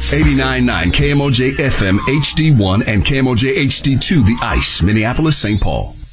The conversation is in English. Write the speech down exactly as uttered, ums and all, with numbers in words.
eighty-nine point nine K M O J F M H D one and K M O J H D two, The Ice, Minneapolis, Saint Paul.